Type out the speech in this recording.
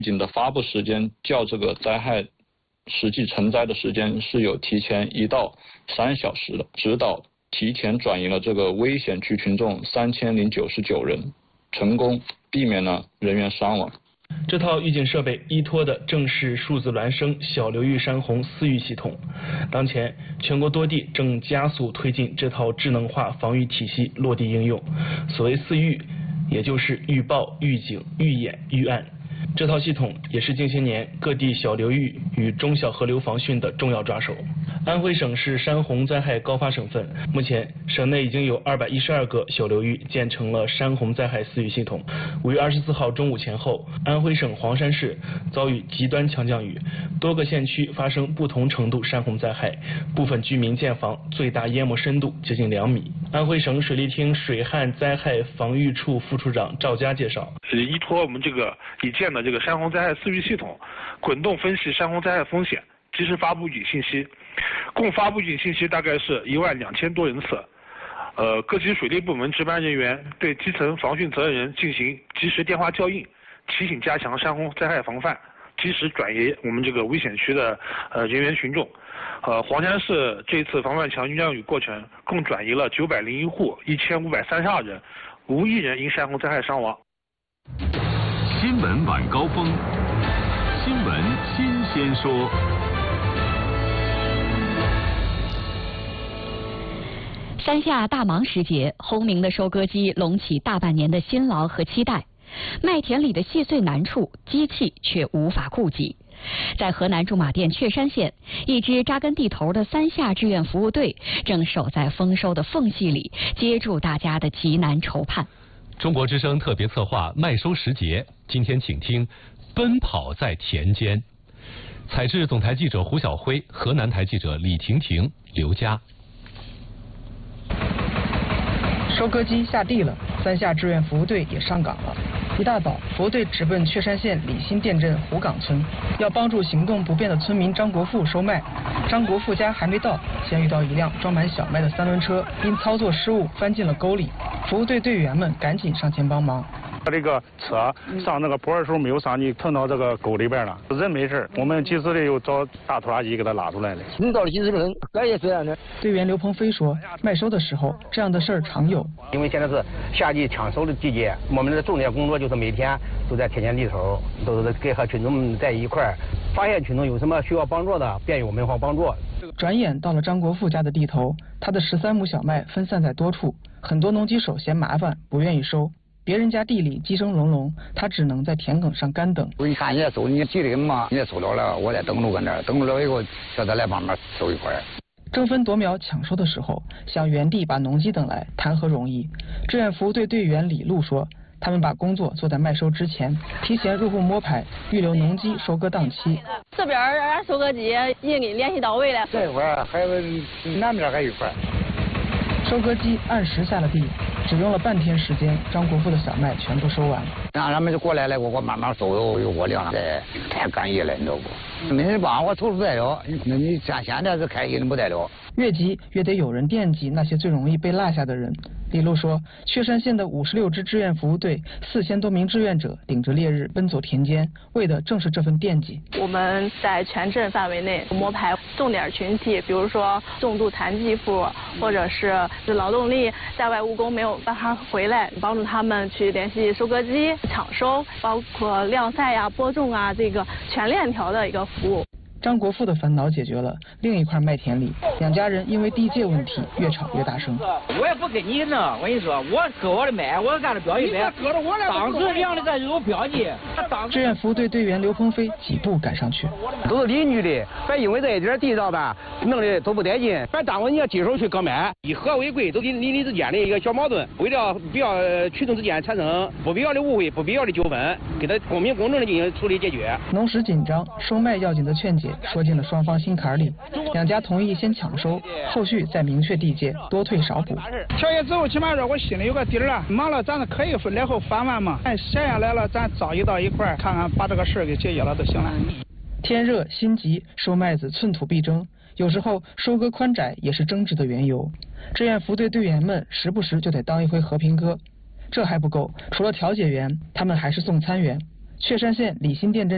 警的发布时间较这个灾害实际成灾的时间是有提前1到3小时的，指导提前转移了这个危险区群众3099人，成功避免了人员伤亡。 这套预警设备依托的正是数字孪生小流域山洪4预系统。当前，全国多地正加速推进这套智能化防御体系落地应用。所谓4预，也就是预报、预警、预演、预案。这套系统也是近些年各地小流域与中小河流防汛的重要抓手。安徽省是山洪灾害高发省份，目前省内已经有212个小流域建成了山洪灾害4预系统。5月24号中午前后，安徽省黄山市遭遇极端强降雨，多个县区发生不同程度山洪灾害，部分居民建房最大淹没深度接近2米。安徽省水利厅水旱灾害防御处副处长赵佳介绍， 依托我们这个已建的这个山洪灾害4预系统，滚动分析山洪灾害风险，及时发布预警信息，共发布预警信息大概是12000多人次。各级水利部门值班人员对基层防汛责任人进行及时电话校应，提醒加强山洪灾害防范，及时转移我们这个危险区的人员群众。黄山市这次防范强军降雨过程，共转移了901户，1532人，无1人因山洪灾害伤亡。 新闻晚高峰，新闻新鲜说。 三夏大忙时节，轰鸣的收割机隆起大半年的辛劳和期待，麦田里的细碎难处，机器却无法顾及。在河南驻马店确山县，一支扎根地头的三夏志愿服务队正守在丰收的缝隙里，接住大家的急难愁盼。 中国之声特别策划麦收时节，今天请听《奔跑在田间》。采制总台记者胡晓辉，河南台记者李婷婷、刘佳。 收割机下地了，三夏志愿服务队也上岗了。一大早，服务队直奔确山县李新店镇湖岗村，要帮助行动不便的村民张国富收麦。张国富家还没到，先遇到一辆装满小麦的3轮车，因操作失误翻进了沟里。服务队队员们赶紧上前帮忙。 这个车上那个坡的时候没有上去，碰到这个沟里边了，人没事，我们及时的又找大拖拉机给他拉出来了。 到了及时人，这也是这样的。 队员刘鹏飞说，麦收的时候这样的事儿常有， 因为现在是夏季抢收的季节，我们的重点工作就是每天都在田间地头，都是跟和群众们在一块儿，发现群众有什么需要帮助的，便于我们方帮助。 转眼到了张国富家的地头，他的13亩小麦分散在多处，很多农机手嫌麻烦，不愿意收。别人家地里鸡声隆隆，他只能在田埂上干等。 你看人家收，你急的嘛，人家收着了，我再等着搁那儿，等着了以后叫他来帮忙收一块。 争分夺秒抢收的时候，想原地把农机等来，谈何容易？志愿服务队队员李璐说，他们把工作做在麦收之前，提前入户摸排，预留农机收割档期。 这边收割机已经给你联系到位了， 这块还有南边还有一块。 收割机按时下了地，只用了半天时间，张国富的小麦全部收完。 让他们就过来了，我慢慢收，有我量了，太干预了，你知道不？没人帮我投入不得了，那你像现在是开心不得了。 越急越得有人惦记那些最容易被落下的人。李璐说，确山县的56支志愿服务队，4000多名志愿者顶着烈日奔走田间，为的正是这份惦记。 我们在全镇范围内摸排重点群体，比如说重度残疾户，或者是劳动力在外务工没有办法回来，帮助他们去联系收割机抢收，包括晾晒呀、播种啊，这个全链条的一个服务。 张国富的烦恼解决了，另一块麦田里，两家人因为地界问题越吵越大声。 我也不跟你弄，我跟你说，我割我的麦，我按照标记麦，当时量的这有标记。 志愿服务队队员刘鹏飞几步赶上去， 都是邻居的，反因为这一点地上吧，弄的都不得劲，反耽误你要接手去割麦，以和为贵，都邻里之间的一个小矛盾，为了不要群众之间产生不必要的误会、不必要的纠纷，给他公平公正的进行处理解决。 农时紧张，收麦要紧的劝解说进了双方心坎里，两家同意先抢收，后续再明确地界，多退少补。 调解之后，起码说我心里有个底儿了，忙了咱是可以来后翻完嘛，闲下来了咱早一到一块儿，看看把这个事儿给解决了就行了。 天热心急，收麦子寸土必争，有时候收割宽窄也是争执的缘由。志愿服队队员们时不时就得当一回和平鸽，这还不够，除了调解员，他们还是送餐员。确山县李新店镇